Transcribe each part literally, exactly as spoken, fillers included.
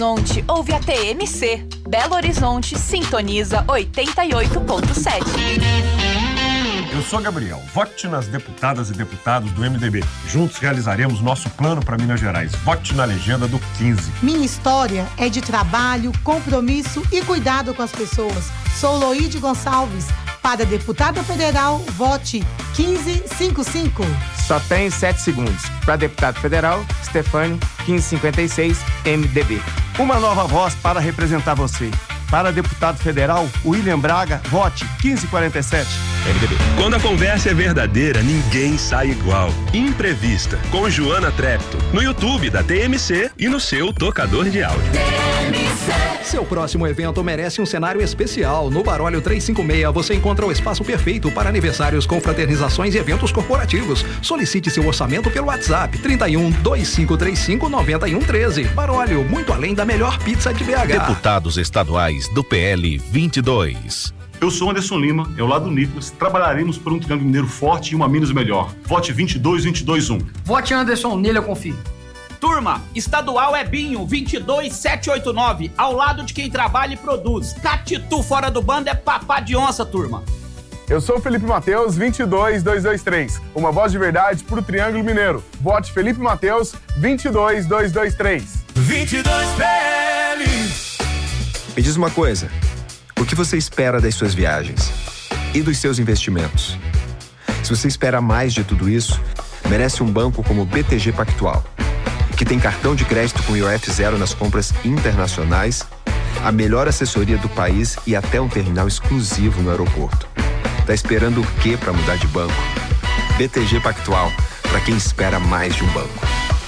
Horizonte ouve a T M C. Belo Horizonte sintoniza oitenta e oito ponto sete. Eu sou Gabriel. Vote nas deputadas e deputados do M D B. Juntos realizaremos nosso plano para Minas Gerais. Vote na legenda do quinze. Minha história é de trabalho, compromisso e cuidado com as pessoas. Sou Loide Gonçalves. Para deputada federal, vote quinze cinquenta e cinco. Só tem sete segundos. Para deputado federal, Stefani, quinze cinquenta e seis, M D B. Uma nova voz para representar você. Para deputado federal, William Braga, vote quinze quarenta e sete. M D B. Quando a conversa é verdadeira, ninguém sai igual. Imprevista, com Joana Trepto, no YouTube da T M C e no seu tocador de áudio. Seu próximo evento merece um cenário especial. No Barólio trezentos e cinquenta e seis você encontra o espaço perfeito para aniversários, confraternizações e eventos corporativos. Solicite seu orçamento pelo WhatsApp trinta e um, vinte e cinco trinta e cinco, noventa e um treze. Barólio, muito além da melhor pizza de B H. Deputados estaduais do P L vinte e dois. Eu sou Anderson Lima, ao lado do Nicolas, trabalharemos por um Triângulo Mineiro forte e uma Minas melhor. Vote vinte e dois, vinte e dois, um. Vote Anderson, nele eu confio. Turma, estadual é Binho, vinte e dois, setecentos e oitenta e nove, ao lado de quem trabalha e produz. Catitu fora do bando é papá de onça, turma. Eu sou o Felipe Mateus, vinte e dois, duzentos e vinte e três, uma voz de verdade pro Triângulo Mineiro. Vote Felipe Mateus, vinte e dois, duzentos e vinte e três. vinte e dois P L. Me diz uma coisa, o que você espera das suas viagens e dos seus investimentos? Se você espera mais de tudo isso, merece um banco como o B T G Pactual, que tem cartão de crédito com I O F zero nas compras internacionais, a melhor assessoria do país e até um terminal exclusivo no aeroporto. Tá esperando o quê para mudar de banco? B T G Pactual, para quem espera mais de um banco.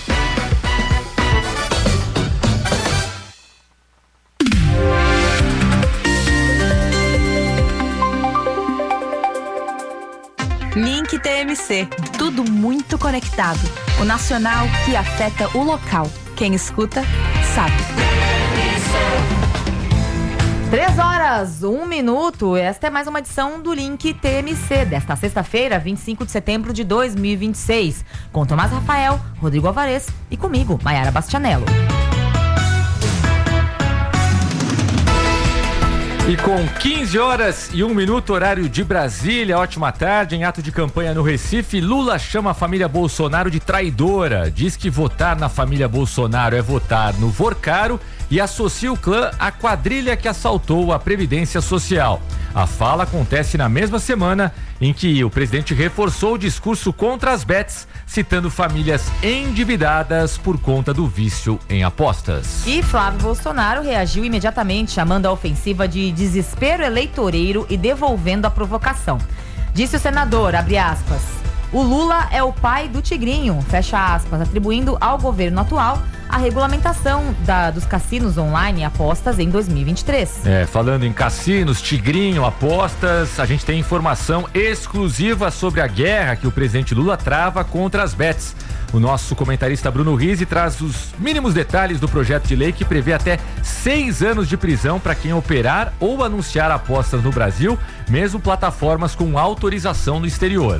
Link T M C, tudo muito conectado. O nacional que afeta o local. Quem escuta, sabe. Três horas, um minuto. Esta é mais uma edição do Link T M C, desta sexta-feira, vinte e cinco de setembro de dois mil e vinte e seis. Com Tomás Rafael, Rodrigo Alvarez e comigo, Maiara Bastianello. E com quinze horas e um minuto, horário de Brasília, ótima tarde. Em ato de campanha no Recife, Lula chama a família Bolsonaro de traidora. Diz que votar na família Bolsonaro é votar no Vorcaro e associa o clã à quadrilha que assaltou a Previdência Social. A fala acontece na mesma semana em que o presidente reforçou o discurso contra as bets, citando famílias endividadas por conta do vício em apostas. E Flávio Bolsonaro reagiu imediatamente, chamando a ofensiva de desespero eleitoreiro e devolvendo a provocação. Disse o senador, abre aspas, o Lula é o pai do Tigrinho, fecha aspas, atribuindo ao governo atual a regulamentação da, dos cassinos online e apostas em dois mil e vinte e três. É, falando em cassinos, Tigrinho, apostas, a gente tem informação exclusiva sobre a guerra que o presidente Lula trava contra as bets. O nosso comentarista Bruno Rizzi traz os mínimos detalhes do projeto de lei que prevê até seis anos de prisão para quem operar ou anunciar apostas no Brasil, mesmo plataformas com autorização no exterior.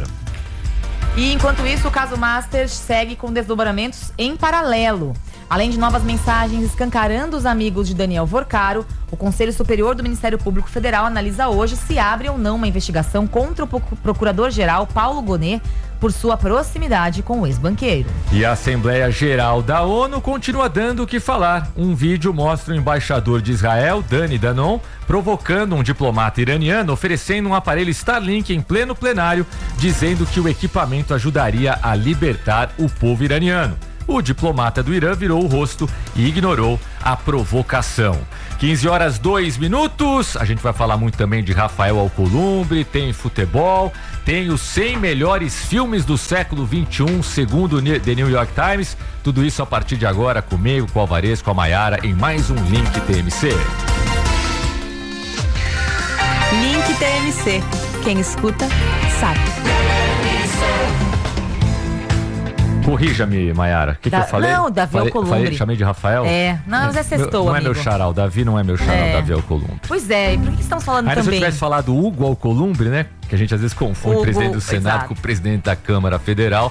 E enquanto isso, o caso Masters segue com desdobramentos em paralelo. Além de novas mensagens escancarando os amigos de Daniel Vorcaro, o Conselho Superior do Ministério Público Federal analisa hoje se abre ou não uma investigação contra o Procurador-Geral Paulo Gonet por sua proximidade com o ex-banqueiro. E a Assembleia Geral da ONU continua dando o que falar. Um vídeo mostra o embaixador de Israel, Dani Danon, provocando um diplomata iraniano, oferecendo um aparelho Starlink em pleno plenário, dizendo que o equipamento ajudaria a libertar o povo iraniano. O diplomata do Irã virou o rosto e ignorou a provocação. quinze horas, dois minutos. A gente vai falar muito também de Rafael Alcolumbre, tem futebol, tem os cem melhores filmes do século vinte e um, segundo o The New York Times. Tudo isso a partir de agora, comigo, com o Alvarez, com a Maiara, em mais um Link T M C. Link T M C. Quem escuta, sabe. Corrija-me, Maiara. O que, que eu falei? Não, Davi falei, Alcolumbre. Falei, chamei de Rafael? É. Não, mas é sextou, Não amigo. é meu xará, o Davi não é meu xará, É. o Davi Alcolumbre. Pois é, e por que estamos falando Ainda também? se eu tivesse falado Hugo Alcolumbre, né? Que a gente às vezes confunde o Hugo, presidente do Senado exato. com o presidente da Câmara Federal.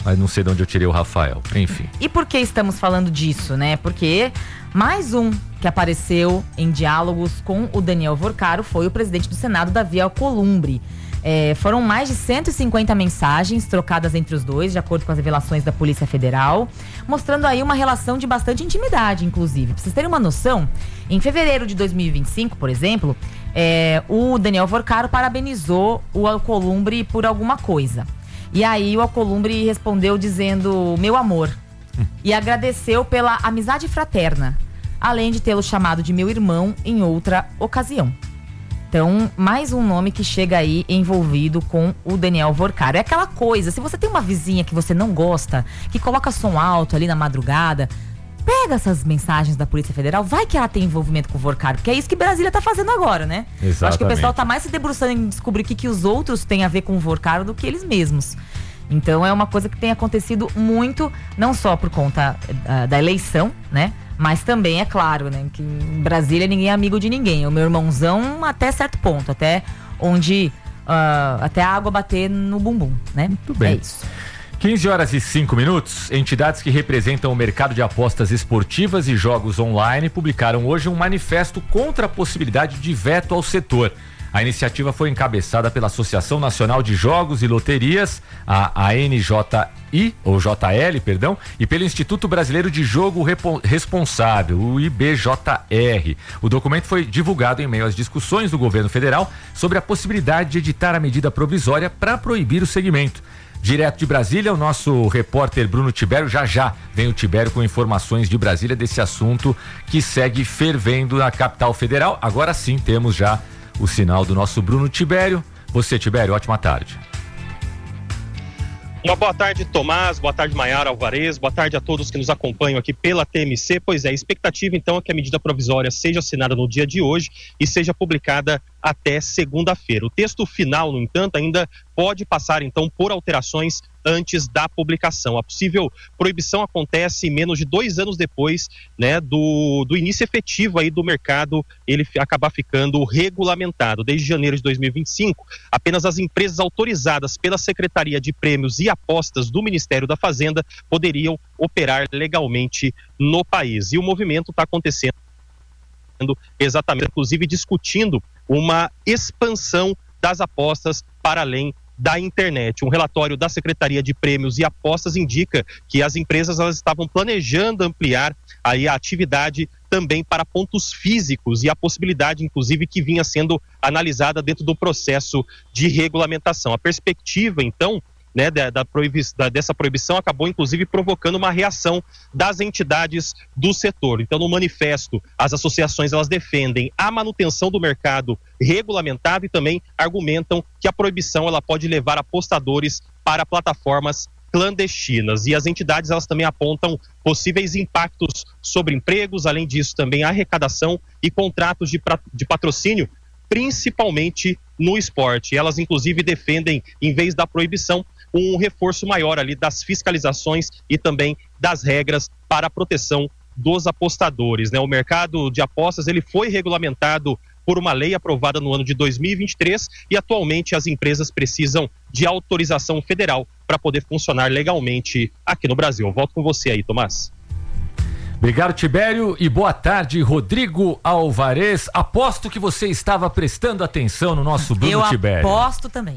Mas não sei de onde eu tirei o Rafael. Enfim. E por que estamos falando disso, né? Porque mais um que apareceu em diálogos com o Daniel Vorcaro foi o presidente do Senado, Davi Alcolumbre. É, foram mais de cento e cinquenta mensagens trocadas entre os dois, de acordo com as revelações da Polícia Federal, mostrando aí uma relação de bastante intimidade, inclusive. Pra vocês terem uma noção, em fevereiro de dois mil e vinte e cinco, por exemplo, é, o Daniel Vorcaro parabenizou o Alcolumbre por alguma coisa. E aí o Alcolumbre respondeu dizendo, meu amor, e agradeceu pela amizade fraterna, além de tê-lo chamado de meu irmão em outra ocasião. Então, mais um nome que chega aí envolvido com o Daniel Vorcaro. É aquela coisa, se você tem uma vizinha que você não gosta, que coloca som alto ali na madrugada, pega essas mensagens da Polícia Federal, vai que ela tem envolvimento com o Vorcaro, porque é isso que Brasília tá fazendo agora, né? Exatamente. Eu acho que o pessoal tá mais se debruçando em descobrir o que, que os outros têm a ver com o Vorcaro do que eles mesmos. Então, é uma coisa que tem acontecido muito, não só por conta uh, da eleição, né? Mas também, é claro, né, que em Brasília ninguém é amigo de ninguém. O meu irmãozão até certo ponto, até onde, uh, até a água bater no bumbum, né? Muito bem. É isso. quinze horas e cinco minutos, entidades que representam o mercado de apostas esportivas e jogos online publicaram hoje um manifesto contra a possibilidade de veto ao setor. A iniciativa foi encabeçada pela Associação Nacional de Jogos e Loterias, a A N J I, ou J L, perdão, e pelo Instituto Brasileiro de Jogo Responsável, o I B J R. O documento foi divulgado em meio às discussões do governo federal sobre a possibilidade de editar a medida provisória para proibir o segmento. Direto de Brasília, o nosso repórter Bruno Tibério, já já vem o Tibério com informações de Brasília desse assunto que segue fervendo na capital federal. Agora sim temos já o sinal do nosso Bruno Tibério. Você, Tibério, ótima tarde. Uma boa tarde, Tomás, boa tarde, Maiara Alvarez, boa tarde a todos que nos acompanham aqui pela T M C. Pois é, a expectativa então é que a medida provisória seja assinada no dia de hoje e seja publicada até segunda-feira. O texto final, no entanto, ainda pode passar então por alterações antes da publicação. A possível proibição acontece menos de dois anos depois, né, do, do início efetivo aí do mercado, ele acabar ficando regulamentado. Desde janeiro de dois mil e vinte e cinco, apenas as empresas autorizadas pela Secretaria de Prêmios e Apostas do Ministério da Fazenda poderiam operar legalmente no país. E o movimento está acontecendo exatamente, inclusive discutindo uma expansão das apostas para além da internet. Um relatório da Secretaria de Prêmios e Apostas indica que as empresas elas estavam planejando ampliar aí a atividade também para pontos físicos e a possibilidade, inclusive, que vinha sendo analisada dentro do processo de regulamentação. A perspectiva, então, né, da, da proibi- da, dessa proibição acabou, inclusive, provocando uma reação das entidades do setor. Então, no manifesto, as associações elas defendem a manutenção do mercado regulamentado e também argumentam que a proibição ela pode levar apostadores para plataformas clandestinas. E as entidades elas também apontam possíveis impactos sobre empregos, além disso também arrecadação e contratos de, pra- de patrocínio, principalmente no esporte. Elas, inclusive, defendem, em vez da proibição, um reforço maior ali das fiscalizações e também das regras para a proteção dos apostadores, né? O mercado de apostas ele foi regulamentado por uma lei aprovada no ano de dois mil e vinte e três e atualmente as empresas precisam de autorização federal para poder funcionar legalmente aqui no Brasil. Eu volto com você aí, Tomás. Obrigado, Tibério, e boa tarde, Rodrigo Alvarez. Aposto que você estava prestando atenção no nosso Bruno Eu Tibério. Eu aposto também.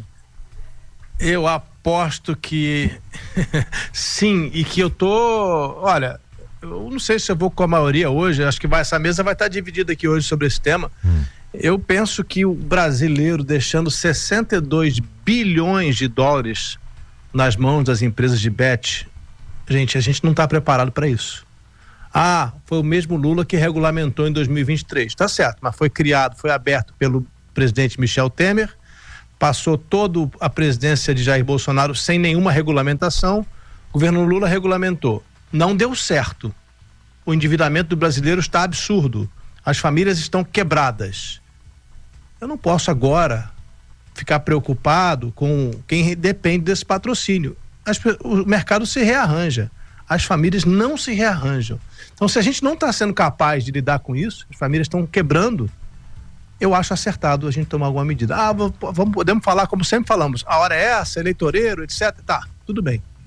Eu aposto que sim, e que eu tô, olha, eu não sei se eu vou com a maioria hoje, acho que vai, essa mesa vai estar dividida aqui hoje sobre esse tema. Hum. Eu penso que o brasileiro deixando sessenta e dois bilhões de dólares nas mãos das empresas de bet, gente, a gente não está preparado para isso. Ah, foi o mesmo Lula que regulamentou em dois mil e vinte e três, tá certo, mas foi criado, foi aberto pelo presidente Michel Temer, passou toda a presidência de Jair Bolsonaro sem nenhuma regulamentação, o governo Lula regulamentou. Não deu certo. O endividamento do brasileiro está absurdo. As famílias estão quebradas. Eu não posso agora ficar preocupado com quem depende desse patrocínio. As, o mercado se rearranja. As famílias não se rearranjam. Então, se a gente não está sendo capaz de lidar com isso, as famílias estão quebrando, eu acho acertado a gente tomar alguma medida. Ah, vamos, podemos falar como sempre falamos, a hora é essa, eleitoreiro, etcétera. Tá, tudo bem.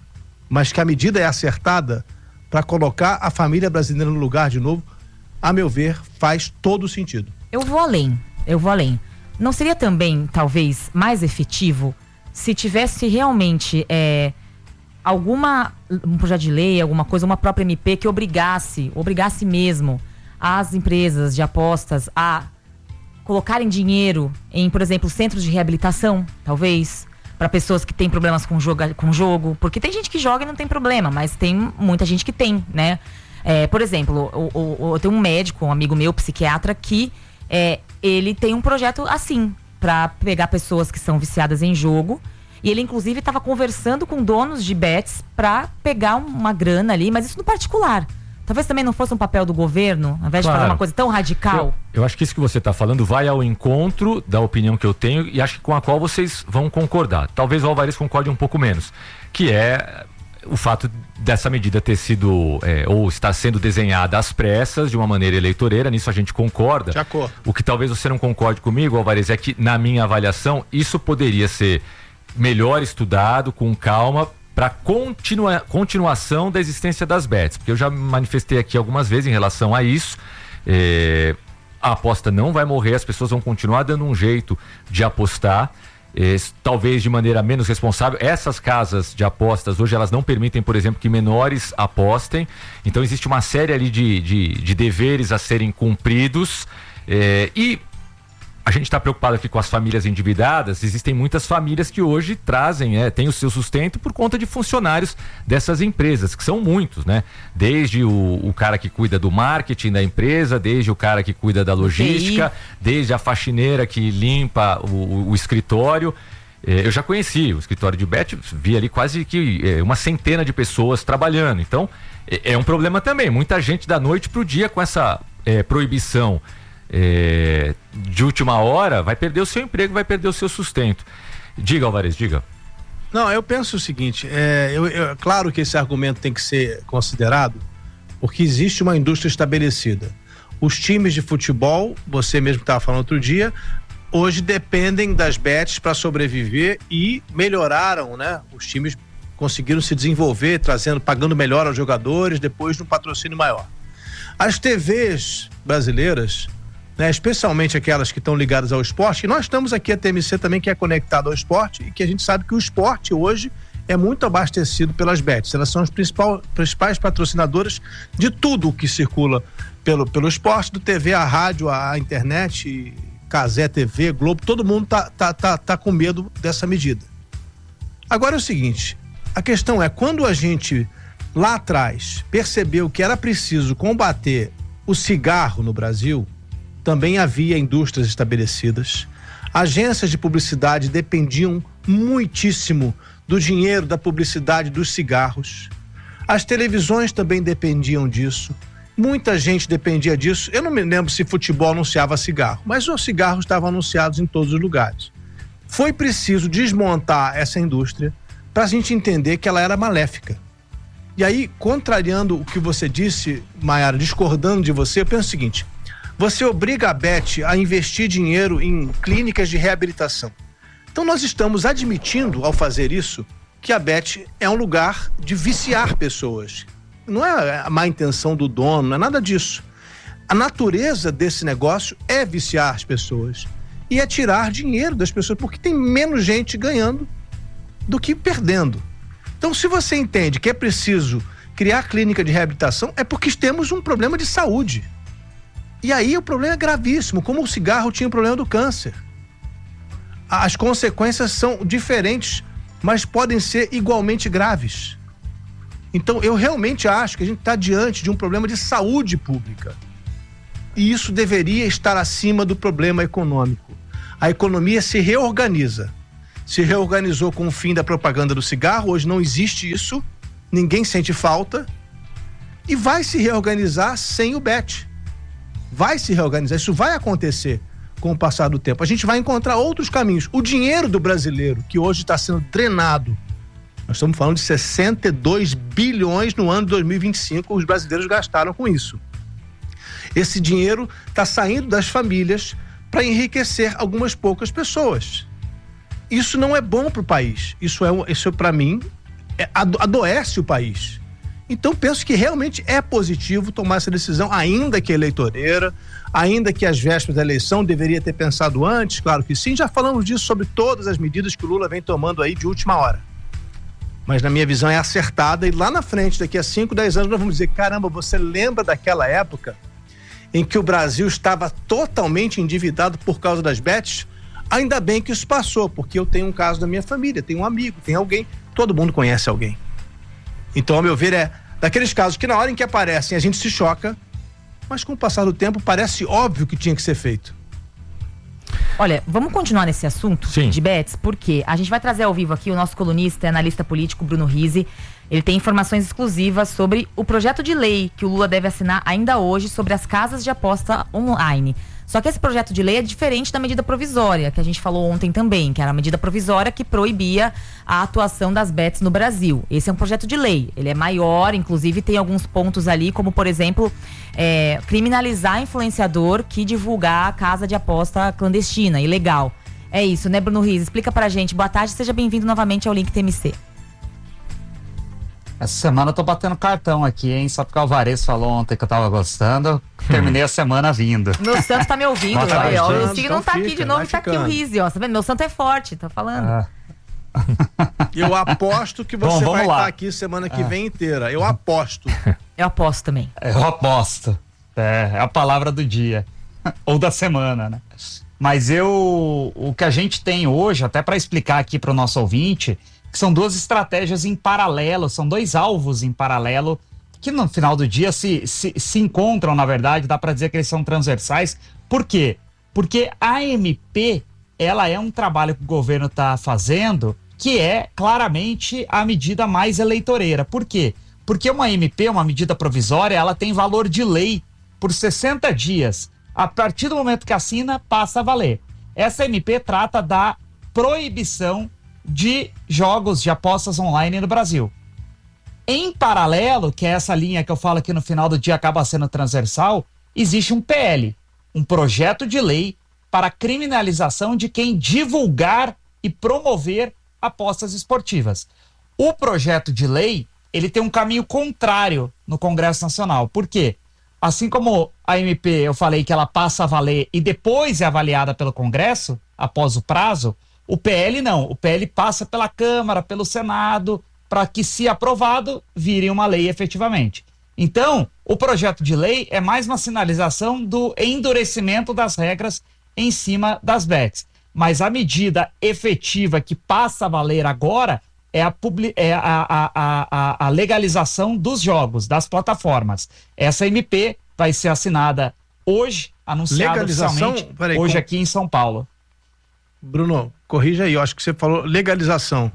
mas que a medida é acertada para colocar a família brasileira no lugar de novo, a meu ver, faz todo sentido. Eu vou além, eu vou além. Não seria também, talvez, mais efetivo se tivesse realmente é, alguma, um projeto de lei, alguma coisa, uma própria M P que obrigasse, obrigasse mesmo as empresas de apostas a colocarem dinheiro em, por exemplo, centros de reabilitação, talvez, para pessoas que têm problemas com jogo, com jogo, porque tem gente que joga e não tem problema, mas tem muita gente que tem, né? É, por exemplo, o, o, eu tenho um médico, um amigo meu, psiquiatra, que é, ele tem um projeto assim, para pegar pessoas que são viciadas em jogo, e ele inclusive estava conversando com donos de bets para pegar uma grana ali, mas isso no particular. Talvez também não fosse um papel do governo, ao invés claro. de fazer uma coisa tão radical. Eu, eu acho que isso que você está falando vai ao encontro da opinião que eu tenho e acho que com a qual vocês vão concordar. Talvez o Alvarez concorde um pouco menos, que é o fato dessa medida ter sido, é, ou estar sendo desenhada às pressas, de uma maneira eleitoreira, nisso a gente concorda. Jacó. O que talvez você não concorde comigo, Alvarez, é que na minha avaliação, isso poderia ser melhor estudado, com calma, para continua, continuação da existência das bets, porque eu já manifestei aqui algumas vezes em relação a isso. É, a aposta não vai morrer, as pessoas vão continuar dando um jeito de apostar, é, talvez de maneira menos responsável. Essas casas de apostas hoje elas não permitem, por exemplo, que menores apostem, então existe uma série ali de, de, de deveres a serem cumpridos, é, e a gente está preocupado aqui com as famílias endividadas. Existem muitas famílias que hoje trazem, é, têm o seu sustento por conta de funcionários dessas empresas, que são muitos, né? Desde o, o cara que cuida do marketing da empresa, desde o cara que cuida da logística, desde a faxineira que limpa o, o, o escritório. É, eu já conheci o escritório de Bet, vi ali quase que é, uma centena de pessoas trabalhando. Então, é, é um problema também. Muita gente da noite para o dia com essa é, proibição É, de última hora, vai perder o seu emprego, vai perder o seu sustento. Diga, Alvarez, diga. Não, eu penso o seguinte, é, eu, eu, claro que esse argumento tem que ser considerado, porque existe uma indústria estabelecida. Os times de futebol, você mesmo estava falando outro dia, hoje dependem das bets para sobreviver e melhoraram, né? Os times conseguiram se desenvolver, trazendo, pagando melhor aos jogadores, depois de um patrocínio maior. As T Vs brasileiras, né, especialmente aquelas que estão ligadas ao esporte, e nós estamos aqui, a T M C também, que é conectado ao esporte, e que a gente sabe que o esporte hoje é muito abastecido pelas bets. Elas são as principal, principais patrocinadoras de tudo o que circula pelo, pelo esporte, do T V, a rádio, a, a internet, Cazé T V, Globo, todo mundo tá, tá, tá, tá com medo dessa medida. Agora é o seguinte, a questão é, quando a gente lá atrás percebeu que era preciso combater o cigarro no Brasil, também havia indústrias estabelecidas, agências de publicidade dependiam muitíssimo do dinheiro da publicidade dos cigarros, as televisões também dependiam disso, muita gente dependia disso. Eu não me lembro se futebol anunciava cigarro, mas os cigarros estavam anunciados em todos os lugares. Foi preciso desmontar essa indústria para a gente entender que ela era maléfica. E aí, contrariando o que você disse, Maiara, discordando de você, eu penso o seguinte: você obriga a Bet a investir dinheiro em clínicas de reabilitação. Então nós estamos admitindo, ao fazer isso, que a Bet é um lugar de viciar pessoas. Não é a má intenção do dono, não é nada disso. A natureza desse negócio é viciar as pessoas e é tirar dinheiro das pessoas, porque tem menos gente ganhando do que perdendo. Então, se você entende que é preciso criar clínica de reabilitação, é porque temos um problema de saúde. E aí o problema é gravíssimo, como o cigarro tinha o problema do câncer. As consequências são diferentes, mas podem ser igualmente graves. Então eu realmente acho que a gente está diante de um problema de saúde pública. E isso deveria estar acima do problema econômico. A economia se reorganiza. Se reorganizou com o fim da propaganda do cigarro, hoje não existe isso, ninguém sente falta, e vai se reorganizar sem o Bet. Vai se reorganizar, isso vai acontecer com o passar do tempo. A gente vai encontrar outros caminhos. O dinheiro do brasileiro, que hoje está sendo drenado, nós estamos falando de sessenta e dois bilhões no ano de dois mil e vinte e cinco, os brasileiros gastaram com isso. Esse dinheiro está saindo das famílias para enriquecer algumas poucas pessoas. Isso não é bom para o país. Isso é, isso para mim é, adoece o país. Então penso que realmente é positivo tomar essa decisão, ainda que eleitoreira, ainda que às vésperas da eleição deveria ter pensado antes, claro que sim, já falamos disso sobre todas as medidas que o Lula vem tomando aí de última hora. Mas na minha visão é acertada e lá na frente, daqui a cinco, dez anos, nós vamos dizer, caramba, você lembra daquela época em que o Brasil estava totalmente endividado por causa das bets? Ainda bem que isso passou, porque eu tenho um caso da minha família, tenho um amigo, tem alguém, todo mundo conhece alguém. Então, ao meu ver, é daqueles casos que na hora em que aparecem a gente se choca, mas com o passar do tempo parece óbvio que tinha que ser feito. Olha, vamos continuar nesse assunto Sim. de bets, porque a gente vai trazer ao vivo aqui o nosso colunista e analista político Bruno Rizzi. Ele tem informações exclusivas sobre o projeto de lei que o Lula deve assinar ainda hoje sobre as casas de aposta online. Só que esse projeto de lei é diferente da medida provisória, que a gente falou ontem também, que era a medida provisória que proibia a atuação das bets no Brasil. Esse é um projeto de lei, ele é maior, inclusive tem alguns pontos ali, como por exemplo, é, criminalizar influenciador que divulgar a casa de aposta clandestina, ilegal. É isso, né, Bruno Rizzi? Explica pra gente. Boa tarde, seja bem-vindo novamente ao Link T M C. Essa semana eu tô batendo cartão aqui, hein? Só porque o Alvarez falou ontem que eu tava gostando, terminei a semana vindo. Meu santo tá me ouvindo, tá ó, ó, o Sig então não tá fica, aqui de novo, vai tá aqui o ficando. Rizzi, ó, tá vendo? Meu santo é forte, tá falando. Ah. Eu aposto que você Bom, vai lá. estar aqui semana que Ah. vem inteira, eu aposto. Eu aposto também. Eu aposto. É, é a palavra do dia. Ou da semana, né? Mas eu, o que a gente tem hoje, até para explicar aqui para o nosso ouvinte, que são duas estratégias em paralelo, são dois alvos em paralelo, que no final do dia se, se, se encontram, na verdade, dá para dizer que eles são transversais. Por quê? Porque a M P, ela é um trabalho que o governo está fazendo, que é claramente a medida mais eleitoreira. Por quê? Porque uma M P, uma medida provisória, ela tem valor de lei por sessenta dias. A partir do momento que assina, passa a valer. Essa M P trata da proibição de jogos de apostas online no Brasil. Em paralelo, que é essa linha que eu falo que no final do dia acaba sendo transversal, existe um P L, um projeto de lei para criminalização de quem divulgar e promover apostas esportivas. O projeto de lei, ele tem um caminho contrário no Congresso Nacional. Por quê? Assim como a M P, eu falei que ela passa a valer e depois é avaliada pelo Congresso, após o prazo, o P L não. O P L passa pela Câmara, pelo Senado, para que, se aprovado, vire uma lei efetivamente. Então, o projeto de lei é mais uma sinalização do endurecimento das regras em cima das bets. Mas a medida efetiva que passa a valer agora é a, publi- é a, a, a, a legalização dos jogos, das plataformas. Essa M P vai ser assinada hoje, anunciada Legalização? oficialmente, Peraí, hoje como- aqui em São Paulo. Bruno, corrija aí, eu acho que você falou legalização.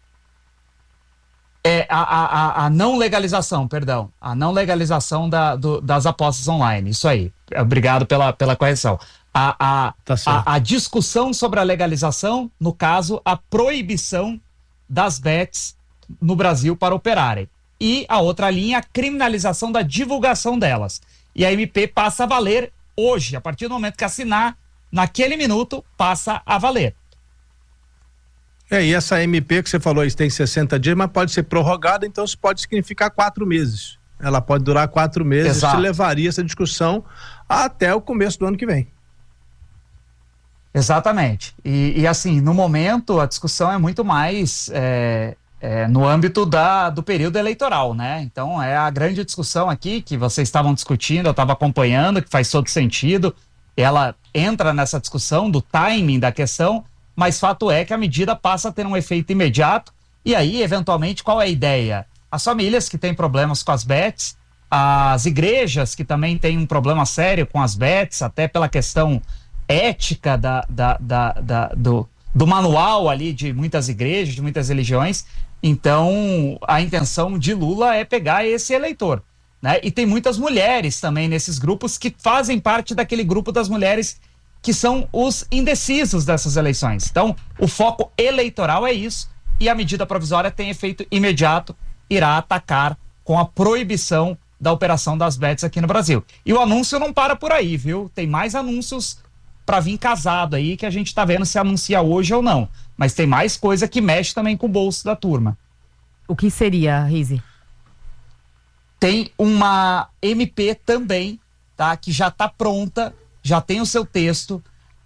É a, a, a, a não legalização, perdão. A não legalização da, do, das apostas online. Isso aí. Obrigado pela, pela correção. A, a, Tá certo. a, a discussão sobre a legalização, no caso, a proibição das bets no Brasil para operarem. E a outra linha, a criminalização da divulgação delas. E a M P passa a valer hoje, a partir do momento que assinar, naquele minuto, passa a valer. É, e essa M P que você falou, isso tem sessenta dias, mas pode ser prorrogada, então isso pode significar quatro meses. Ela pode durar quatro meses, Exato. se levaria essa discussão até o começo do ano que vem. Exatamente. E, e assim, no momento, a discussão é muito mais é, é, no âmbito da, do período eleitoral, né? Então, é a grande discussão aqui que vocês estavam discutindo, eu estava acompanhando, que faz todo sentido. Ela entra nessa discussão do timing da questão, mas fato é que a medida passa a ter um efeito imediato. E aí, eventualmente, qual é a ideia? As famílias que têm problemas com as bets, as igrejas que também têm um problema sério com as bets, até pela questão ética da, da, da, da, do, do manual ali de muitas igrejas, de muitas religiões. Então, a intenção de Lula é pegar esse eleitor, né? E tem muitas mulheres também nesses grupos que fazem parte daquele grupo das mulheres que são os indecisos dessas eleições. Então, o foco eleitoral é isso, e a medida provisória tem efeito imediato, irá atacar com a proibição da operação das bets aqui no Brasil. E o anúncio não para por aí, viu? Tem mais anúncios para vir casado aí, que a gente tá vendo se anuncia hoje ou não. Mas tem mais coisa que mexe também com o bolso da turma. O que seria, Rize? Tem uma M P também, tá? Que já está pronta, já tem o seu texto.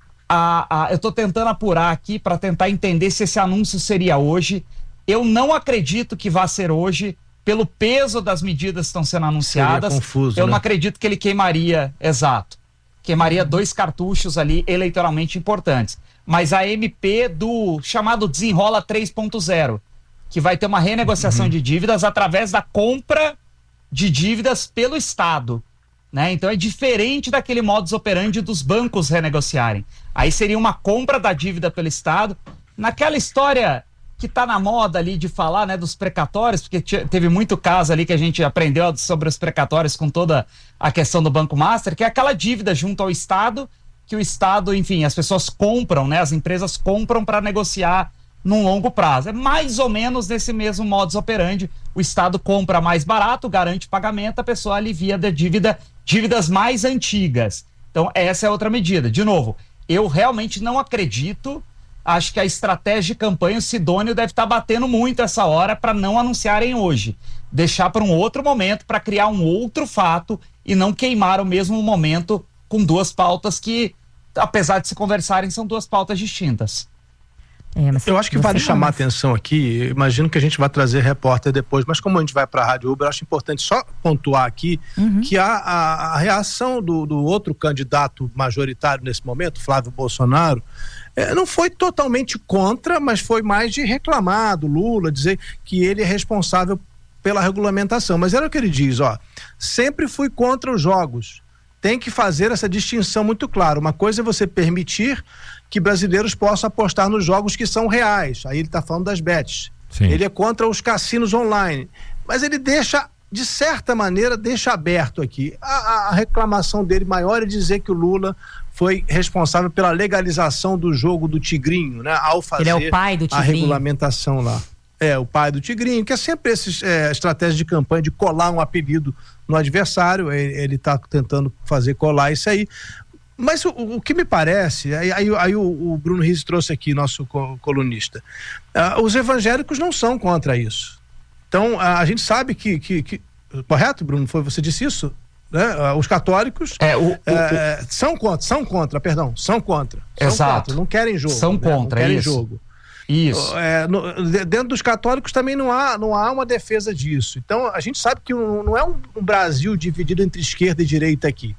A, a, eu estou tentando apurar aqui para tentar entender se esse anúncio seria hoje. Eu não acredito que vá ser hoje, pelo peso das medidas que estão sendo anunciadas. Seria confuso, eu né? não acredito que ele queimaria, exato, queimaria dois cartuchos ali eleitoralmente importantes. Mas a M P do chamado Desenrola três ponto zero, que vai ter uma renegociação uhum. de dívidas através da compra de dívidas pelo Estado, né? Então é diferente daquele modus operandi dos bancos renegociarem. Aí seria uma compra da dívida pelo Estado, naquela história que está na moda ali de falar, né, dos precatórios, porque teve muito caso ali que a gente aprendeu sobre os precatórios com toda a questão do Banco Master, que é aquela dívida junto ao Estado, que o Estado, enfim, as pessoas compram, né, as empresas compram para negociar num longo prazo. É mais ou menos nesse mesmo modus operandi. O Estado compra mais barato, garante pagamento, a pessoa alivia da dívida, dívidas mais antigas. Então essa é outra medida. De novo, eu realmente não acredito, acho que a estratégia de campanha, o Sidônio deve estar batendo muito essa hora para não anunciarem hoje. Deixar para um outro momento, para criar um outro fato e não queimar o mesmo momento com duas pautas que, apesar de se conversarem, são duas pautas distintas. É, eu acho que vale chamar a atenção aqui, imagino que a gente vai trazer repórter depois, mas como a gente vai para a Rádio Uber, eu acho importante só pontuar aqui uhum. que a, a, a reação do, do outro candidato majoritário nesse momento, Flávio Bolsonaro, é, não foi totalmente contra, mas foi mais de reclamar do Lula, dizer que ele é responsável pela regulamentação. Mas era o que ele diz, ó, sempre fui contra os jogos. Tem que fazer essa distinção muito clara. Uma coisa é você permitir que brasileiros possam apostar nos jogos que são reais. Aí ele está falando das bets. Sim. Ele é contra os cassinos online. Mas ele deixa, de certa maneira, deixa aberto aqui. A, a reclamação dele maior é dizer que o Lula foi responsável pela legalização do jogo do Tigrinho, né? Ao fazer ele é o pai do a Tigrinho. regulamentação lá. É, o pai do Tigrinho, que é sempre essa é, estratégia de campanha de colar um apelido no adversário. Ele está tentando fazer colar isso aí. Mas o, o que me parece, aí, aí, aí o, o Bruno Rize trouxe aqui, nosso co colunista, uh, os evangélicos não são contra isso. Então, uh, a gente sabe que, que, que... Correto, Bruno? Foi, você disse isso? Né? Uh, os católicos é, o, o, uh, o... são contra, são contra, perdão, são contra. São Exato. Contra, não querem jogo. São né? contra, não querem isso. jogo. Isso. É, no, dentro dos católicos também não há, não há uma defesa disso. Então, a gente sabe que um, não é um, um Brasil dividido entre esquerda e direita aqui.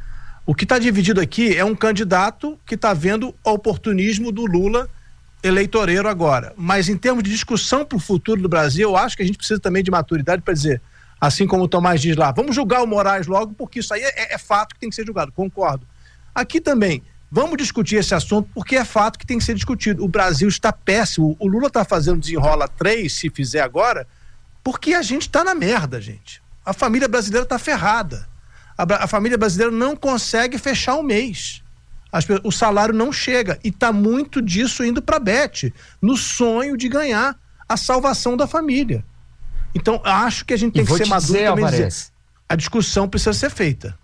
O que está dividido aqui é um candidato que está vendo o oportunismo do Lula eleitoreiro agora. Mas em termos de discussão para o futuro do Brasil, eu acho que a gente precisa também de maturidade para dizer, assim como o Tomás diz lá, vamos julgar o Moraes logo, porque isso aí é, é fato que tem que ser julgado, concordo. Aqui também, vamos discutir esse assunto porque é fato que tem que ser discutido. O Brasil está péssimo. O Lula está fazendo Desenrola três, se fizer agora, porque a gente está na merda, gente. A família brasileira está ferrada. A, a família brasileira não consegue fechar o mês. As, o salário não chega. E está muito disso indo para a Bet, no sonho de ganhar a salvação da família. Então, acho que a gente tem que ser maduro dizer, também Alvarez, dizer, a discussão precisa ser feita.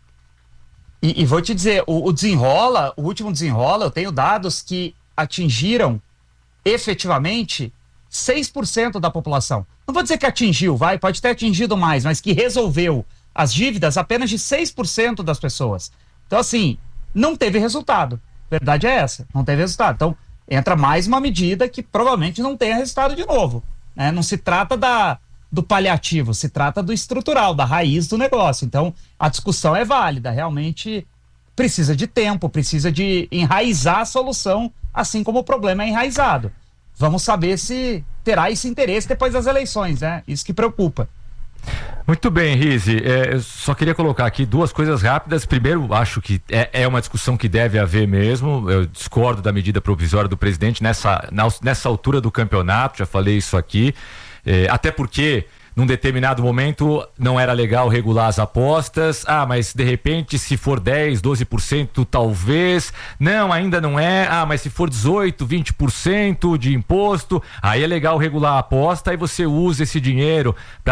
E, e vou te dizer, o, o Desenrola, o último Desenrola, eu tenho dados que atingiram efetivamente seis por cento da população. Não vou dizer que atingiu, vai, pode ter atingido mais, mas que resolveu as dívidas apenas de seis por cento das pessoas. Então, assim, não teve resultado. Verdade é essa, não teve resultado. Então, entra mais uma medida que provavelmente não tenha resultado de novo. Né? Não se trata da, do paliativo, se trata do estrutural, da raiz do negócio. Então, a discussão é válida, realmente precisa de tempo, precisa de enraizar a solução, assim como o problema é enraizado. Vamos saber se terá esse interesse depois das eleições, né? Isso que preocupa. Muito bem, Rize, é, eu só queria colocar aqui duas coisas rápidas. Primeiro, acho que é, é uma discussão que deve haver mesmo. Eu discordo da medida provisória do presidente nessa, na, nessa altura do campeonato, já falei isso aqui, é, até porque num determinado momento não era legal regular as apostas. Ah, mas de repente se for dez, doze por cento talvez. Não, ainda não é. Ah, mas se for dezoito, vinte por cento de imposto, aí é legal regular a aposta e você usa esse dinheiro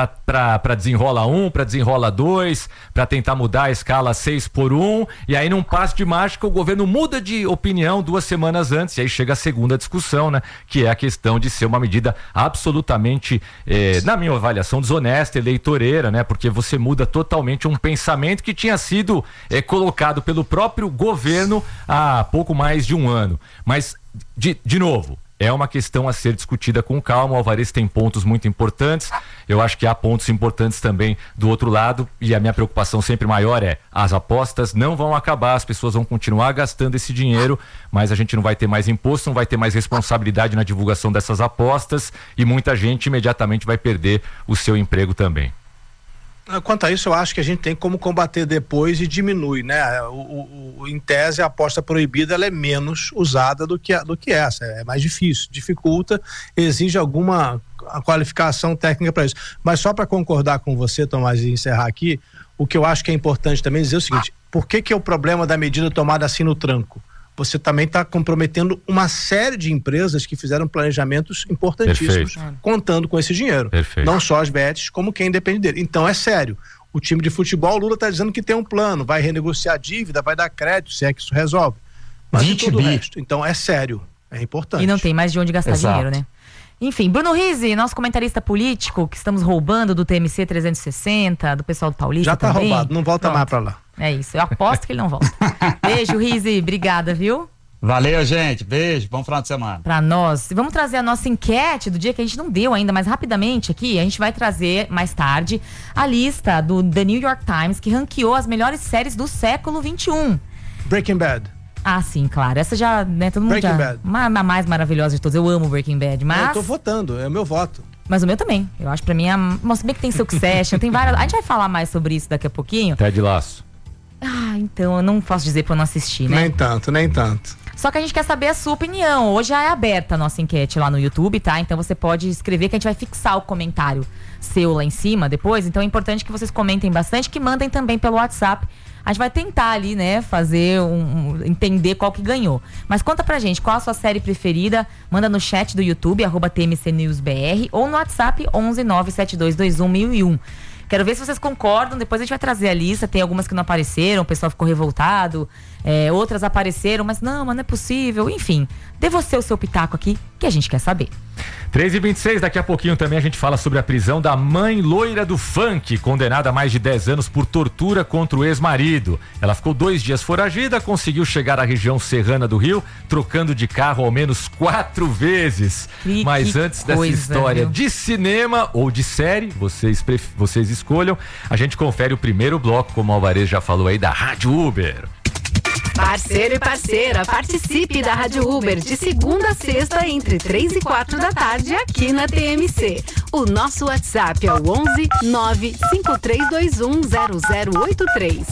para desenrola um, para desenrola dois, para tentar mudar a escala seis por um, e aí num passo de mágica o governo muda de opinião duas semanas antes, e aí chega a segunda discussão, né? Que é a questão de ser uma medida absolutamente, eh, na minha avaliação, desonesta, eleitoreira, né? Porque você muda totalmente um pensamento que tinha sido eh, colocado pelo próprio governo há pouco mais de um ano. Mas, de, de novo, é uma questão a ser discutida com calma. O Alvarez tem pontos muito importantes, eu acho que há pontos importantes também do outro lado, e a minha preocupação sempre maior é: as apostas não vão acabar, as pessoas vão continuar gastando esse dinheiro, mas a gente não vai ter mais imposto, não vai ter mais responsabilidade na divulgação dessas apostas, e muita gente imediatamente vai perder o seu emprego também. Quanto a isso, eu acho que a gente tem como combater depois e diminui, né? O, o, o, em tese, a aposta proibida ela é menos usada do que, a, do que essa, é mais difícil, dificulta, exige alguma a qualificação técnica para isso. Mas só para concordar com você, Tomás, e encerrar aqui, o que eu acho que é importante também dizer é o seguinte: por que que é o problema da medida tomada assim no tranco? Você também está comprometendo uma série de empresas que fizeram planejamentos importantíssimos, Perfeito. contando com esse dinheiro. Perfeito. Não só as bets, como quem depende dele. Então é sério. O time de futebol, o Lula está dizendo que tem um plano, vai renegociar a dívida, vai dar crédito, se é que isso resolve. Mas e todo o resto. Então é sério, é importante. E não tem mais de onde gastar Exato. dinheiro, né? Enfim, Bruno Rizzi, nosso comentarista político, que estamos roubando do T M C trezentos e sessenta, do pessoal do Paulista. Já tá também. roubado, não volta Pronto. mais pra lá. É isso, eu aposto que ele não volta. Beijo, Rizzi, obrigada, viu? Valeu, gente, beijo, bom final de semana. Pra nós, vamos trazer a nossa enquete do dia que a gente não deu ainda, mas rapidamente aqui, a gente vai trazer mais tarde a lista do The New York Times, que ranqueou as melhores séries do século vinte e um. Breaking Bad. Ah, sim, claro. Essa já, né, todo mundo Breaking já... Bad. Uma, a mais maravilhosa de todas. Eu amo Breaking Bad, mas... Eu tô votando, é o meu voto. Mas o meu também. Eu acho pra mim, a... Mas bem que tem Succession, tem várias... A gente vai falar mais sobre isso daqui a pouquinho. Ted Lasso. Ah, então eu não posso dizer pra eu não assistir, né? Nem tanto, nem tanto. Só que a gente quer saber a sua opinião. Hoje já é aberta a nossa enquete lá no YouTube, tá? Então você pode escrever que a gente vai fixar o comentário seu lá em cima depois. Então é importante que vocês comentem bastante, que mandem também pelo WhatsApp. A gente vai tentar ali, né, fazer um, um, entender qual que ganhou. Mas conta pra gente, qual a sua série preferida? Manda no chat do YouTube, arroba T M C News B R, ou no WhatsApp onze nove sete dois dois um mil e um. Quero ver se vocês concordam, depois a gente vai trazer a lista. Tem algumas que não apareceram, o pessoal ficou revoltado, é, outras apareceram, mas não, mas não é possível. Enfim, dê você o seu pitaco aqui, que a gente quer saber. três e vinte e seis, daqui a pouquinho também a gente fala sobre a prisão da mãe loira do funk, condenada a mais de dez anos por tortura contra o ex-marido. Ela ficou dois dias foragida, conseguiu chegar à região serrana do Rio, trocando de carro ao menos quatro vezes. Que, Mas que antes coisa, dessa história viu? de cinema ou de série, vocês, pref... vocês escolham, a gente confere o primeiro bloco, como o Alvarez já falou aí, da Rádio Uber. Parceiro e parceira, participe da Rádio Uber de segunda a sexta entre três e quatro da tarde aqui na T M C. O nosso WhatsApp é o onze nove cinco três dois um zero zero oito três.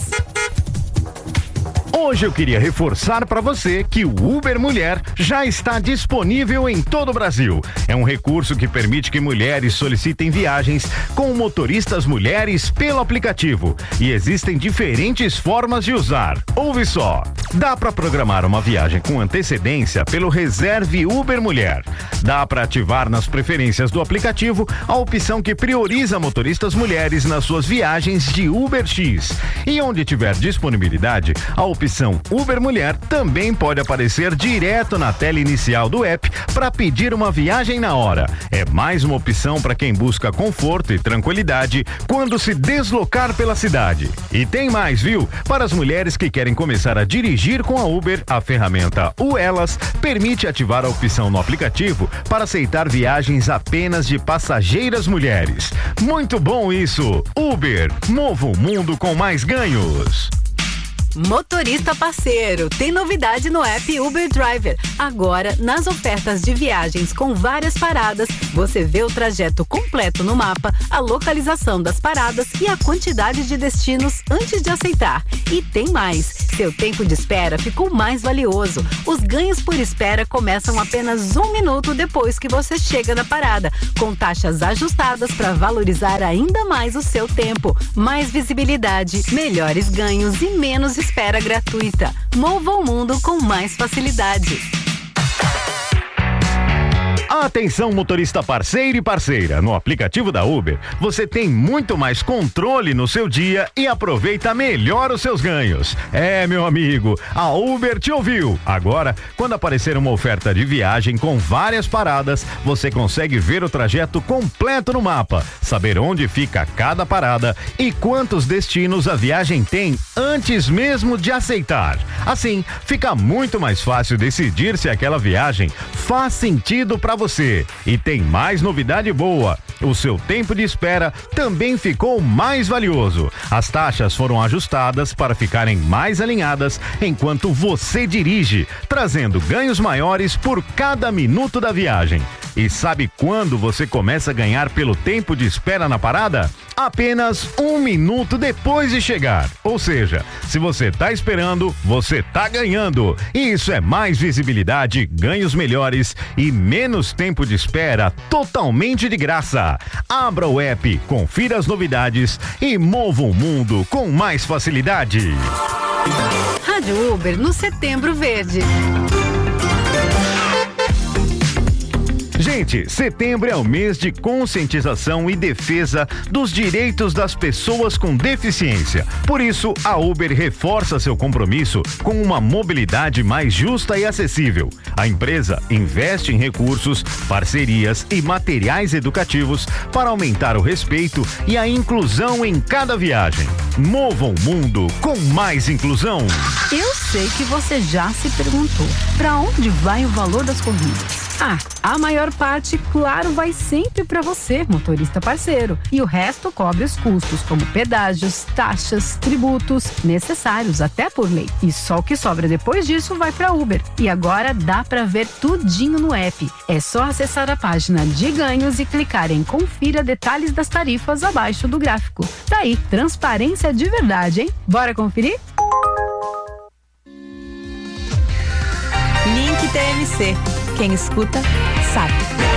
Hoje eu queria reforçar para você que o Uber Mulher já está disponível em todo o Brasil. É um recurso que permite que mulheres solicitem viagens com motoristas mulheres pelo aplicativo. E existem diferentes formas de usar. Ouve só. Dá para programar uma viagem com antecedência pelo Reserve Uber Mulher. Dá para ativar nas preferências do aplicativo a opção que prioriza motoristas mulheres nas suas viagens de Uber X. E onde tiver disponibilidade, a opção opção Uber Mulher também pode aparecer direto na tela inicial do app para pedir uma viagem na hora. É mais uma opção para quem busca conforto e tranquilidade quando se deslocar pela cidade. E tem mais, viu? Para as mulheres que querem começar a dirigir com a Uber, a ferramenta U Elas permite ativar a opção no aplicativo para aceitar viagens apenas de passageiras mulheres. Muito bom isso! Uber, mova o mundo com mais ganhos. Motorista parceiro, tem novidade no app Uber Driver. Agora, nas ofertas de viagens com várias paradas, você vê o trajeto completo no mapa, a localização das paradas e a quantidade de destinos antes de aceitar. E tem mais, seu tempo de espera ficou mais valioso. Os ganhos por espera começam apenas um minuto depois que você chega na parada, com taxas ajustadas para valorizar ainda mais o seu tempo. Mais visibilidade, melhores ganhos e menos espera gratuita. Mova o mundo com mais facilidade. Atenção, motorista parceiro e parceira. No aplicativo da Uber, você tem muito mais controle no seu dia e aproveita melhor os seus ganhos. É, meu amigo, a Uber te ouviu. Agora, quando aparecer uma oferta de viagem com várias paradas, você consegue ver o trajeto completo no mapa, saber onde fica cada parada e quantos destinos a viagem tem antes mesmo de aceitar. Assim, fica muito mais fácil decidir se aquela viagem faz sentido para você. Você. E tem mais novidade boa. O seu tempo de espera também ficou mais valioso. As taxas foram ajustadas para ficarem mais alinhadas enquanto você dirige, trazendo ganhos maiores por cada minuto da viagem. E sabe quando você começa a ganhar pelo tempo de espera na parada? Apenas um minuto depois de chegar. Ou seja, se você tá esperando, você tá ganhando. E isso é mais visibilidade, ganhos melhores e menos tempo de espera totalmente de graça. Abra o app, confira as novidades e mova o mundo com mais facilidade. Rádio Uber no Setembro Verde. Gente, setembro é o mês de conscientização e defesa dos direitos das pessoas com deficiência. Por isso, a Uber reforça seu compromisso com uma mobilidade mais justa e acessível. A empresa investe em recursos, parcerias e materiais educativos para aumentar o respeito e a inclusão em cada viagem. Mova o mundo com mais inclusão. Eu sei que você já se perguntou, para onde vai o valor das corridas? Ah, a maior parte, claro, vai sempre para você, motorista parceiro. E o resto cobre os custos, como pedágios, taxas, tributos, necessários até por lei. E só o que sobra depois disso vai para Uber. E agora dá para ver tudinho no app. É só acessar a página de ganhos e clicar em confira detalhes das tarifas abaixo do gráfico. Tá aí, transparência de verdade, hein? Bora conferir? Link T M C. Quem escuta, sabe.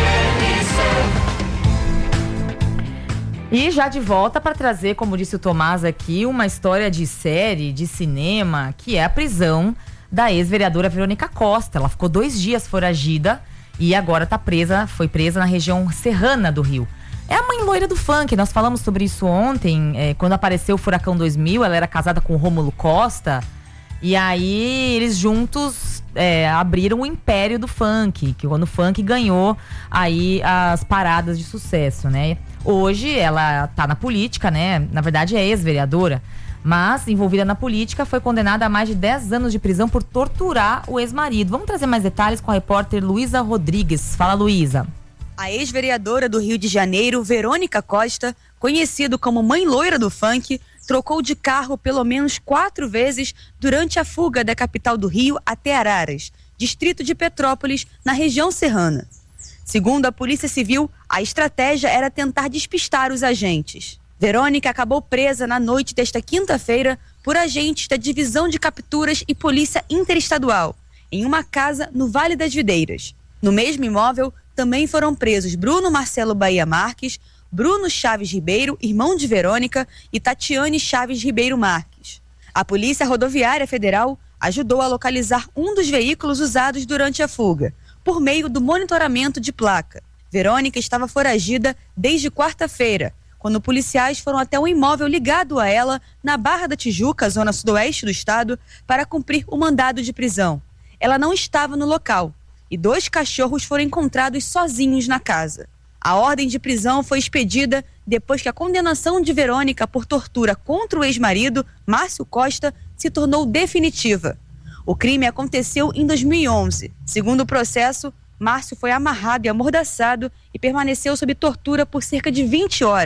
E já de volta para trazer, como disse o Tomás aqui, uma história de série, de cinema, que é a prisão da ex-vereadora Verônica Costa. Ela ficou dois dias foragida e agora está presa, foi presa na região serrana do Rio. É a mãe loira do funk, nós falamos sobre isso ontem, é, quando apareceu o Furacão dois mil, ela era casada com o Rômulo Costa, e aí eles juntos é, abriram o império do funk, que quando o funk ganhou aí as paradas de sucesso, né? Hoje ela tá na política, né? Na verdade é ex-vereadora, mas envolvida na política, foi condenada a mais de dez anos de prisão por torturar o ex-marido. Vamos trazer mais detalhes com a repórter Luísa Rodrigues. Fala, Luísa. A ex-vereadora do Rio de Janeiro, Verônica Costa, conhecida como Mãe Loira do Funk, trocou de carro pelo menos quatro vezes durante a fuga da capital do Rio até Araras, distrito de Petrópolis, na região serrana. Segundo a Polícia Civil, a estratégia era tentar despistar os agentes. Verônica acabou presa na noite desta quinta-feira por agentes da Divisão de Capturas e Polícia Interestadual, em uma casa no Vale das Videiras. No mesmo imóvel, também foram presos Bruno Marcelo Bahia Marques, Bruno Chaves Ribeiro, irmão de Verônica, e Tatiane Chaves Ribeiro Marques. A Polícia Rodoviária Federal ajudou a localizar um dos veículos usados durante a fuga, por meio do monitoramento de placa. Verônica estava foragida desde quarta-feira, quando policiais foram até um imóvel ligado a ela, na Barra da Tijuca, zona sudoeste do estado, para cumprir o mandado de prisão. Ela não estava no local, e dois cachorros foram encontrados sozinhos na casa. A ordem de prisão foi expedida depois que a condenação de Verônica por tortura contra o ex-marido, Márcio Costa, se tornou definitiva. O crime aconteceu em dois mil e onze. Segundo o processo, Márcio foi amarrado e amordaçado e permaneceu sob tortura por cerca de vinte horas.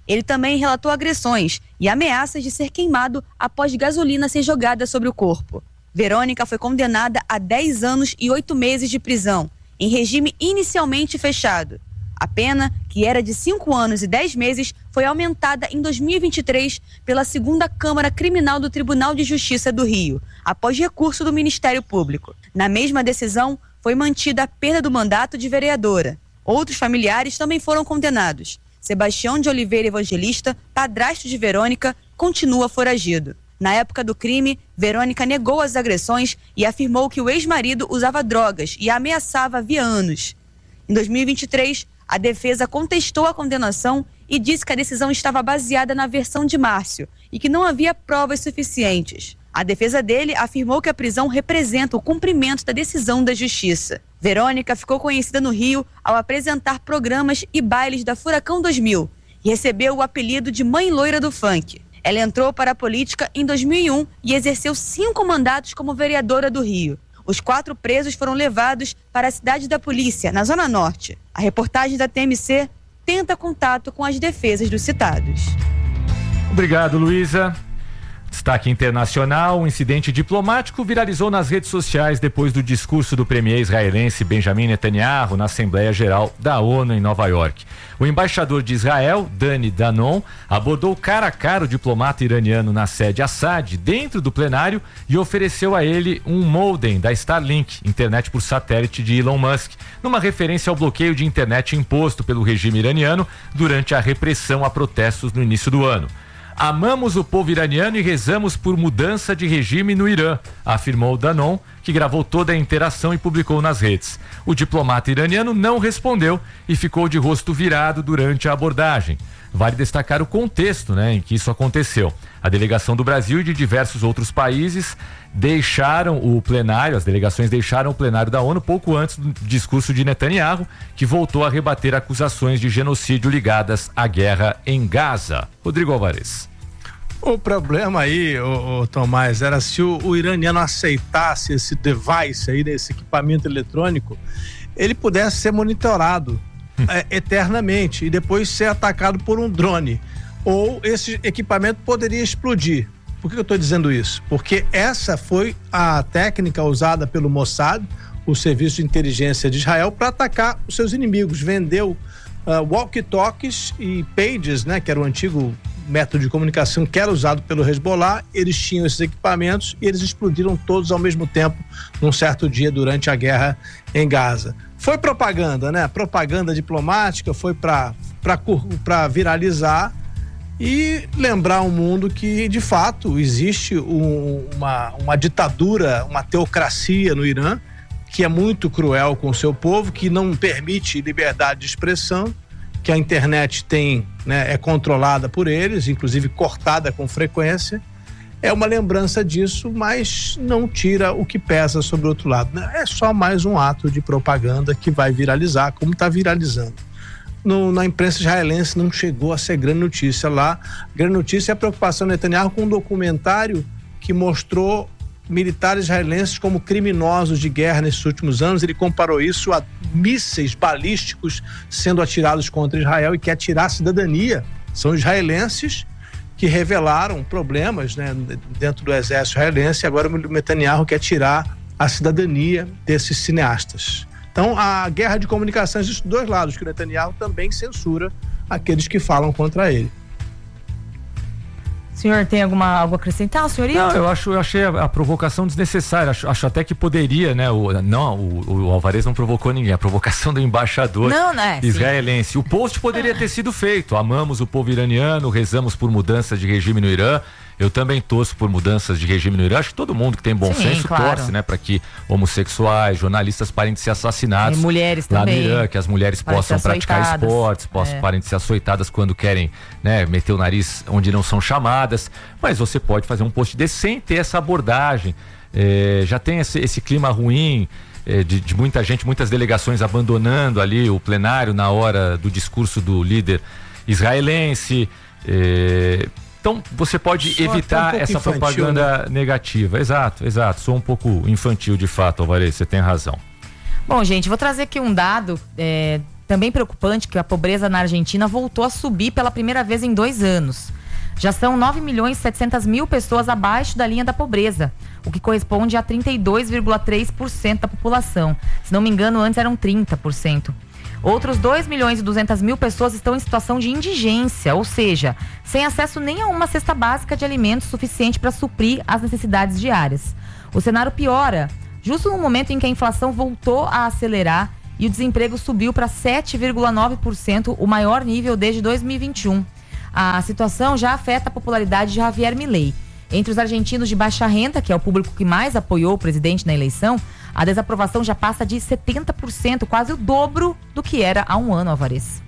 Ele também relatou agressões e ameaças de ser queimado após gasolina ser jogada sobre o corpo. Verônica foi condenada a dez anos e oito meses de prisão, em regime inicialmente fechado. A pena, que era de cinco anos e dez meses, foi aumentada em dois mil e vinte e três pela segunda Câmara Criminal do Tribunal de Justiça do Rio, após recurso do Ministério Público. Na mesma decisão, foi mantida a perda do mandato de vereadora. Outros familiares também foram condenados. Sebastião de Oliveira Evangelista, padrasto de Verônica, continua foragido. Na época do crime, Verônica negou as agressões e afirmou que o ex-marido usava drogas e a ameaçava havia anos. Em dois mil e vinte e três, a defesa contestou a condenação e disse que a decisão estava baseada na versão de Márcio e que não havia provas suficientes. A defesa dele afirmou que a prisão representa o cumprimento da decisão da Justiça. Verônica ficou conhecida no Rio ao apresentar programas e bailes da Furacão dois mil e recebeu o apelido de Mãe Loira do Funk. Ela entrou para a política em dois mil e um e exerceu cinco mandatos como vereadora do Rio. Os quatro presos foram levados para a cidade da polícia, na Zona Norte. A reportagem da T M C tenta contato com as defesas dos citados. Obrigado, Luísa. Destaque internacional: um incidente diplomático viralizou nas redes sociais depois do discurso do premier israelense Benjamin Netanyahu na Assembleia Geral da ONU em Nova York. O embaixador de Israel, Dani Danon, abordou cara a cara o diplomata iraniano na sede Assad, dentro do plenário, e ofereceu a ele um modem da Starlink, internet por satélite de Elon Musk, numa referência ao bloqueio de internet imposto pelo regime iraniano durante a repressão a protestos no início do ano. Amamos o povo iraniano e rezamos por mudança de regime no Irã, afirmou Danon, que gravou toda a interação e publicou nas redes. O diplomata iraniano não respondeu e ficou de rosto virado durante a abordagem. Vale destacar o contexto, né, em que isso aconteceu. A delegação do Brasil e de diversos outros países deixaram o plenário, as delegações deixaram o plenário da ONU pouco antes do discurso de Netanyahu, que voltou a rebater acusações de genocídio ligadas à guerra em Gaza. Rodrigo Alvarez. O problema aí, ô, ô, Tomás, era se o, o iraniano aceitasse esse device aí, esse equipamento eletrônico, ele pudesse ser monitorado é, eternamente e depois ser atacado por um drone. Ou esse equipamento poderia explodir. Por que eu estou dizendo isso? Porque essa foi a técnica usada pelo Mossad, o serviço de inteligência de Israel, para atacar os seus inimigos. Vendeu uh, walkie-talkies e pages, né, que era o antigo método de comunicação que era usado pelo Hezbollah. Eles tinham esses equipamentos e eles explodiram todos ao mesmo tempo num certo dia durante a guerra em Gaza. Foi propaganda, né? Propaganda diplomática, foi para para viralizar e lembrar ao mundo que, de fato, existe um, uma, uma ditadura, uma teocracia no Irã, que é muito cruel com o seu povo, que não permite liberdade de expressão, que a internet tem, né, é controlada por eles, inclusive cortada com frequência. É uma lembrança disso, mas não tira o que pesa sobre o outro lado. É só mais um ato de propaganda que vai viralizar, como está viralizando. No, na imprensa israelense não chegou a ser grande notícia lá. Grande notícia é a preocupação do Netanyahu com um documentário que mostrou militares israelenses como criminosos de guerra nesses últimos anos. Ele comparou isso a mísseis balísticos sendo atirados contra Israel e quer tirar a cidadania. São israelenses que revelaram problemas, né, dentro do exército israelense, e agora o Netanyahu quer tirar a cidadania desses cineastas. Então, a guerra de comunicações dos dois lados, que o Netanyahu também censura aqueles que falam contra ele. O senhor tem alguma, algo a acrescentar, senhorita? Não, eu, acho, eu achei a, a provocação desnecessária. Acho, acho até que poderia, né? O, não, o, o Alvarez não provocou ninguém. A provocação do embaixador não, né, israelense. Sim. O post poderia ter sido feito. Amamos o povo iraniano, rezamos por mudança de regime no Irã. Eu também torço por mudanças de regime no Irã. Acho que todo mundo que tem bom Sim, senso claro. torce, né? Para que homossexuais, jornalistas parem de ser assassinados. E mulheres lá também. no Irã, que as mulheres parem possam praticar esportes, possam, é. parem de ser açoitadas quando querem, né, meter o nariz onde não são chamadas. Mas você pode fazer um post desse sem ter essa abordagem. É, já tem esse, esse clima ruim é, de, de muita gente, muitas delegações abandonando ali o plenário na hora do discurso do líder israelense. É, Então, você pode Só evitar um essa infantil, propaganda né? negativa. Exato, exato. Sou um pouco infantil de fato, Alvarez, você tem razão. Bom, gente, vou trazer aqui um dado é, Também preocupante que a pobreza na Argentina voltou a subir pela primeira vez em dois anos. Já são nove milhões e setecentas mil pessoas abaixo da linha da pobreza, o que corresponde a trinta e dois vírgula três por cento da população. Se não me engano, antes eram trinta por cento. Outros dois milhões e duzentas mil pessoas estão em situação de indigência, ou seja, sem acesso nem a uma cesta básica de alimentos suficiente para suprir as necessidades diárias. O cenário piora justo no momento em que a inflação voltou a acelerar e o desemprego subiu para sete vírgula nove por cento, o maior nível desde dois mil e vinte e um. A situação já afeta a popularidade de Javier Milei. Entre os argentinos de baixa renda, que é o público que mais apoiou o presidente na eleição, a desaprovação já passa de setenta por cento, quase o dobro do que era há um ano, Alvarez.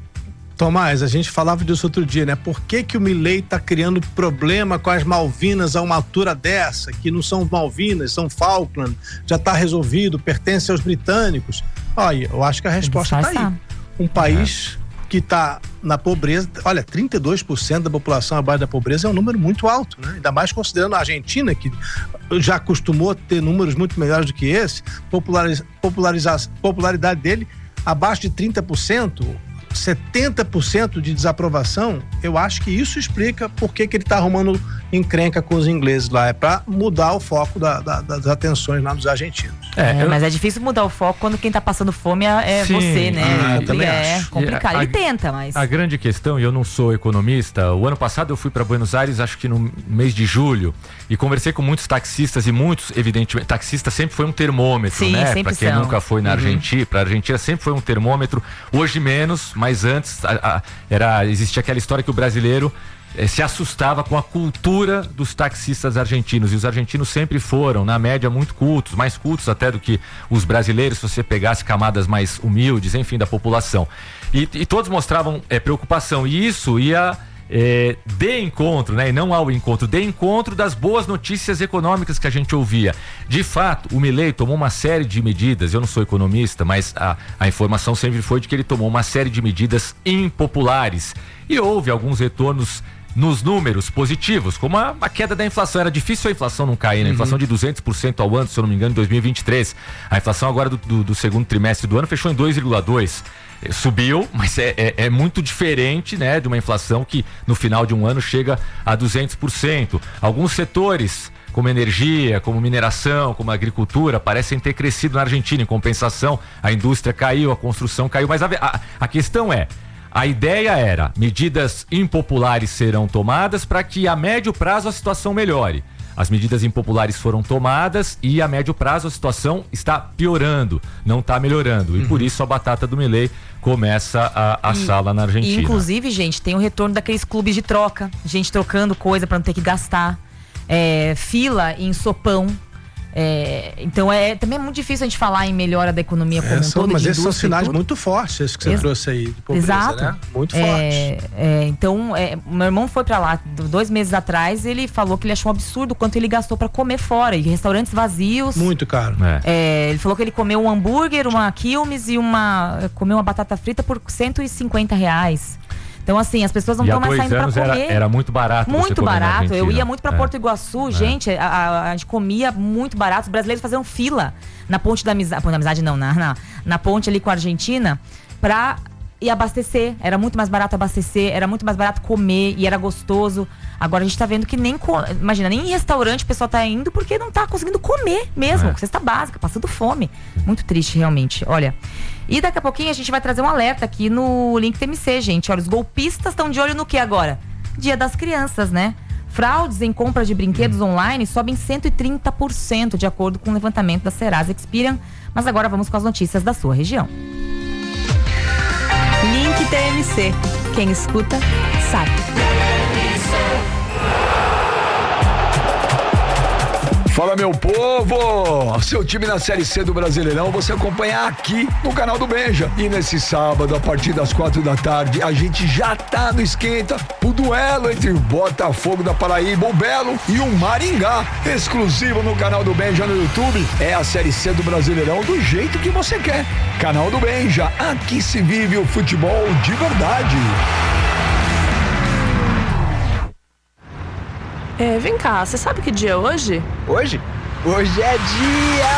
Tomás, a gente falava disso outro dia, né? Por que que o Milei tá criando problema com as Malvinas a uma altura dessa? Que não são Malvinas, são Falkland, já tá resolvido, pertence aos britânicos. Olha, eu acho que a resposta tá aí. Um país que tá na pobreza, olha, trinta e dois por cento da população abaixo da pobreza é um número muito alto, né? Ainda mais considerando a Argentina, que já acostumou ter números muito melhores do que esse, populariza, popularizar, popularidade dele abaixo de trinta por cento, setenta por cento de desaprovação. Eu acho que isso explica por que que ele tá arrumando encrenca com os ingleses lá, é para mudar o foco da, da, das atenções lá dos argentinos. É, é, mas é difícil mudar o foco quando quem tá passando fome é, é você, né? Ah, eu também é acho. complicado. A- Ele tenta, mas... A grande questão, e eu não sou economista, o ano passado eu fui para Buenos Aires, acho que no mês de julho, e conversei com muitos taxistas, e muitos, evidentemente, taxista sempre foi um termômetro, Sim, né? sempre Para quem são. nunca foi na Uhum. Argentina, para a Argentina sempre foi um termômetro, hoje menos, mas antes a- a- era, existia aquela história que o brasileiro eh, se assustava com a cultura dos taxistas argentinos, e os argentinos sempre foram, na média, muito cultos, mais cultos até do que os brasileiros, se você pegasse camadas mais humildes, enfim, da população. E, e todos mostravam eh, preocupação, e isso ia eh, de encontro, né, e não ao encontro, de encontro das boas notícias econômicas que a gente ouvia. De fato, o Milei tomou uma série de medidas, eu não sou economista, mas a, a informação sempre foi de que ele tomou uma série de medidas impopulares, e houve alguns retornos nos números positivos, como a, a queda da inflação. Era difícil a inflação não cair, né? A inflação de duzentos por cento ao ano, se eu não me engano, em dois mil e vinte e três. A inflação agora do, do, do segundo trimestre do ano fechou em dois vírgula dois. Eh, Subiu, mas é, é, é muito diferente, né, de uma inflação que no final de um ano chega a duzentos por cento. Alguns setores, como energia, como mineração, como agricultura, parecem ter crescido na Argentina. Em compensação, a indústria caiu, a construção caiu, mas a, a, a questão é, a ideia era, medidas impopulares serão tomadas para que a médio prazo a situação melhore. As medidas impopulares foram tomadas e a médio prazo a situação está piorando, não está melhorando. E Uhum. por isso a batata do Milei começa a assar lá na E, Argentina. inclusive, gente, tem o retorno daqueles clubes de troca, gente trocando coisa para não ter que gastar, é, fila em sopão. É, então é também é muito difícil a gente falar em melhora da economia como É, um são- todo. mas de esses são indústria e sinais tudo. muito fortes, esses que você Ex- trouxe aí, de pobreza, Exato. né? Muito É, fortes. é, então, é, meu irmão foi pra lá do- dois meses atrás, ele falou que ele achou um absurdo o quanto ele gastou pra comer fora, e restaurantes vazios. Muito caro. É, ele falou que ele comeu um hambúrguer, uma quilmes e uma comeu uma batata frita por cento e cinquenta reais. Então, assim, as pessoas não E há estão mais dois saindo pra anos comer. era, era muito barato. você Muito comer na barato. Eu Argentina. ia muito pra É. Porto Iguaçu, gente. A, a- a gente comia muito barato. Os brasileiros faziam fila na ponte da amizade. Ponte da amizade não, na, na, na ponte ali com a Argentina, pra ir abastecer. Era muito mais barato abastecer, era muito mais barato comer e era gostoso. Agora a gente tá vendo que nem. co- Imagina, nem em restaurante o pessoal tá indo porque não tá conseguindo comer mesmo. É. Cesta básica, passando fome. Muito triste, realmente. Olha. E daqui a pouquinho a gente vai trazer um alerta aqui no Link T M C, gente. Olha, os golpistas estão de olho no que agora? Dia das Crianças, né? Fraudes em compra de brinquedos online sobem cento e trinta por cento, de acordo com o levantamento da Serasa Experian. Mas agora vamos com as notícias da sua região. Link T M C. Quem escuta, sabe. Fala, meu povo! Seu time na Série C do Brasileirão você acompanha aqui no canal do Benja. E nesse sábado, a partir das quatro da tarde, a gente já tá no esquenta o duelo entre o Botafogo da Paraíba, o Belo, e o Maringá. Exclusivo no canal do Benja no YouTube. É a Série C do Brasileirão do jeito que você quer. Canal do Benja, aqui se vive o futebol de verdade. É, vem cá, você sabe que dia é hoje? Hoje? Hoje é dia